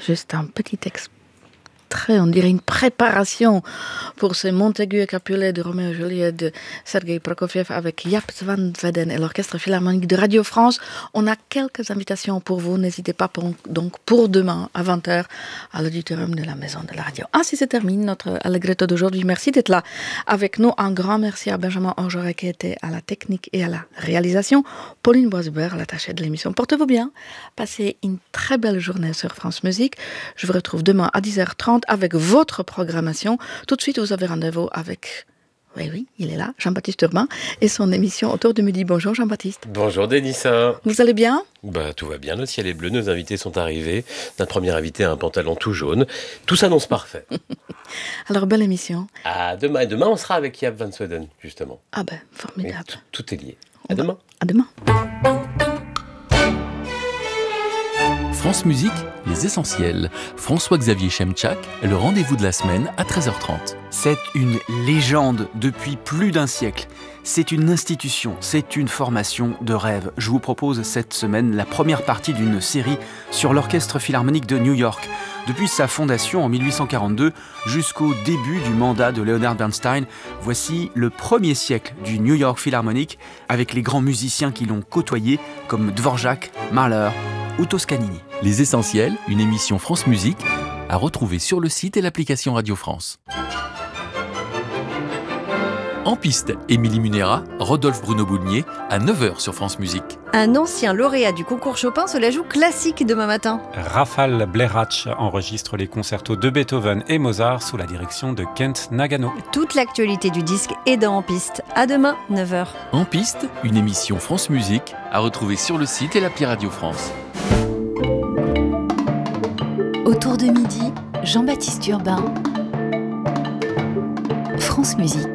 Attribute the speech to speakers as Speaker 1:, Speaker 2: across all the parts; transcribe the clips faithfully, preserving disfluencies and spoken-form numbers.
Speaker 1: juste un petit extrait, on dirait une préparation pour ce Montaigu et Capulet de Roméo et Juliette de Sergei Prokofiev avec Jaap van Weden et l'Orchestre Philharmonique de Radio France. On a quelques invitations pour vous, n'hésitez pas pour, donc pour demain à vingt heures à l'auditorium de la Maison de la Radio. Ainsi se termine notre Allegretto d'aujourd'hui. Merci d'être là avec nous. Un grand merci à Benjamin Orgeret qui était à la technique et à la réalisation. Pauline Boisbert, l'attachée de l'émission. Portez-vous bien, passez une très belle journée sur France Musique. Je vous retrouve demain à dix heures trente avec votre programmation. Tout de suite, vous avez rendez-vous avec, oui, oui, il est là, Jean-Baptiste Urbain et son émission Autour de midi. Bonjour Jean-Baptiste.
Speaker 2: Bonjour Dénissa.
Speaker 1: Vous allez bien ?
Speaker 2: Bah, tout va bien, le ciel est bleu, nos invités sont arrivés. Notre premier invité a un pantalon tout jaune. Tout s'annonce parfait.
Speaker 1: Alors, belle émission.
Speaker 2: À demain. Et demain, on sera avec Jaap van Weden, justement.
Speaker 1: Ah ben, formidable.
Speaker 2: Tout, tout est lié. À demain.
Speaker 1: À demain.
Speaker 3: France Musique, les essentiels. François-Xavier Chemchak, le rendez-vous de la semaine à treize heures trente.
Speaker 4: C'est une légende depuis plus d'un siècle. C'est une institution, c'est une formation de rêve. Je vous propose cette semaine la première partie d'une série sur l'Orchestre Philharmonique de New York. Depuis sa fondation en mille huit cent quarante-deux jusqu'au début du mandat de Leonard Bernstein, voici le premier siècle du New York Philharmonic avec les grands musiciens qui l'ont côtoyé comme Dvorak, Mahler ou Toscanini.
Speaker 3: Les essentiels, une émission France Musique à retrouver sur le site et l'application Radio France. En piste, Émilie Munera, Rodolphe Bruno-Boulnier, à neuf heures sur France Musique.
Speaker 5: Un ancien lauréat du concours Chopin se la joue classique demain matin.
Speaker 6: Rafał Bléracz enregistre les concertos de Beethoven et Mozart sous la direction de Kent Nagano.
Speaker 5: Toute l'actualité du disque est dans En piste. À demain, neuf heures.
Speaker 3: En piste, une émission France Musique à retrouver sur le site et l'appli Radio France.
Speaker 7: Autour de midi, Jean-Baptiste Urbain, France Musique.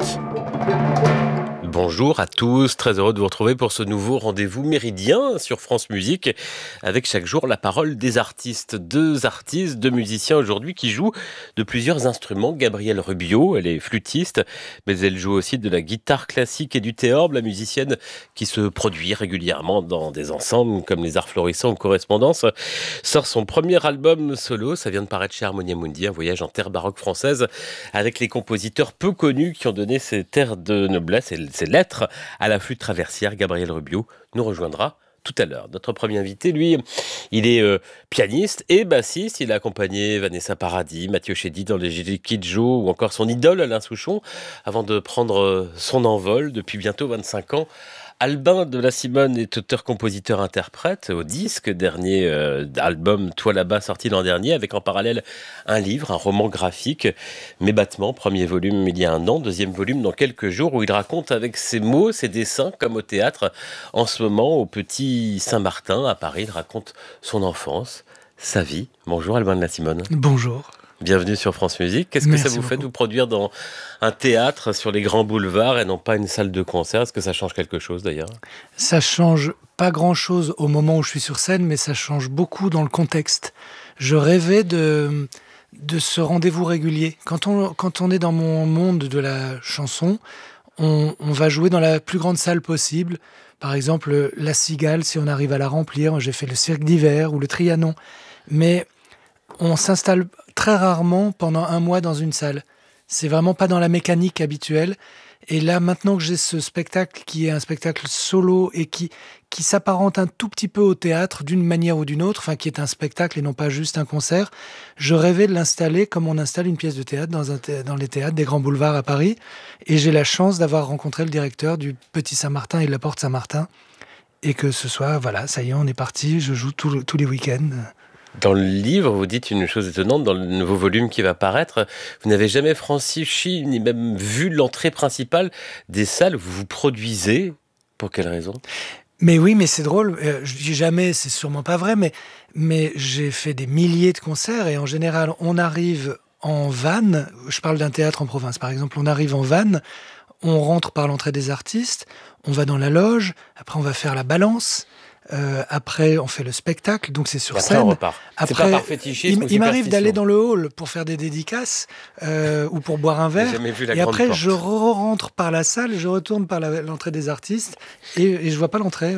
Speaker 2: Bonjour à tous, très heureux de vous retrouver pour ce nouveau rendez-vous méridien sur France Musique, avec chaque jour la parole des artistes. Deux artistes, deux musiciens aujourd'hui qui jouent de plusieurs instruments. Gabrielle Rubio, elle est flûtiste, mais elle joue aussi de la guitare classique et du théorbe, la musicienne qui se produit régulièrement dans des ensembles comme les Arts Florissants ou Correspondance, sort son premier album solo, ça vient de paraître chez Harmonia Mundi, un voyage en terre baroque française, avec les compositeurs peu connus qui ont donné ces terres de noblesse et ces lettres à la flûte traversière. Gabrielle Rubio nous rejoindra tout à l'heure. Notre premier invité, lui, il est euh, pianiste et bassiste. Il a accompagné Vanessa Paradis, Mathieu Chédid dans les Gilles Kidjo ou encore son idole Alain Souchon avant de prendre euh, son envol depuis bientôt vingt-cinq ans. Albin de la Simone est auteur-compositeur-interprète au disque, dernier euh, album Toi là-bas sorti l'an dernier, avec en parallèle un livre, un roman graphique, Mes battements, premier volume il y a un an, deuxième volume dans quelques jours, où il raconte avec ses mots, ses dessins, comme au théâtre, en ce moment au Petit Saint-Martin à Paris. Il raconte son enfance, sa vie. Bonjour Albin de la Simone.
Speaker 8: Bonjour.
Speaker 2: Bienvenue sur France Musique. Qu'est-ce que
Speaker 8: Merci
Speaker 2: ça vous
Speaker 8: beaucoup.
Speaker 2: fait de vous produire dans un théâtre sur les grands boulevards et non pas une salle de concert ? Est-ce que ça change quelque chose d'ailleurs ?
Speaker 8: Ça change pas grand-chose au moment où je suis sur scène, mais ça change beaucoup dans le contexte. Je rêvais de, de ce rendez-vous régulier. Quand on, quand on est dans mon monde de la chanson, on, on va jouer dans la plus grande salle possible. Par exemple, la Cigale, si on arrive à la remplir. J'ai fait le Cirque d'hiver ou le Trianon. Mais on s'installe très rarement pendant un mois dans une salle. C'est vraiment pas dans la mécanique habituelle. Et là, maintenant que j'ai ce spectacle qui est un spectacle solo et qui, qui s'apparente un tout petit peu au théâtre d'une manière ou d'une autre, enfin qui est un spectacle et non pas juste un concert, je rêvais de l'installer comme on installe une pièce de théâtre dans, un thé- dans les théâtres des grands boulevards à Paris. Et j'ai la chance d'avoir rencontré le directeur du Petit Saint-Martin et de la Porte Saint-Martin. Et que ce soit, voilà, ça y est, on est parti, je joue tout, tous les week-ends.
Speaker 2: Dans le livre, vous dites une chose étonnante, dans le nouveau volume qui va paraître, vous n'avez jamais franchi ni même vu l'entrée principale des salles où vous vous produisez. Pour quelle raison ?
Speaker 8: Mais oui, mais c'est drôle, euh, je dis jamais, c'est sûrement pas vrai, mais, mais j'ai fait des milliers de concerts et en général, on arrive en van, je parle d'un théâtre en province par exemple, on arrive en van, on rentre par l'entrée des artistes, on va dans la loge, après on va faire la balance. Euh, après, on fait le spectacle, donc c'est sur
Speaker 2: après,
Speaker 8: scène.
Speaker 2: On repart.
Speaker 8: Après,
Speaker 2: c'est pas par fétichisme
Speaker 8: il, il m'arrive d'aller dans le hall pour faire des dédicaces euh, ou pour boire un verre. Et après,
Speaker 2: porte.
Speaker 8: je re-rentre par la salle, je retourne par la, l'entrée des artistes et, et je vois pas l'entrée. Ouais.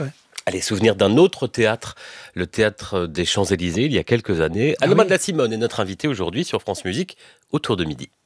Speaker 2: Allez, souvenir d'un autre théâtre, le théâtre des Champs-Élysées, il y a quelques années.
Speaker 8: Ah
Speaker 2: Aloma
Speaker 8: oui.
Speaker 2: de la Simone est notre invitée aujourd'hui sur France Musique, autour de midi.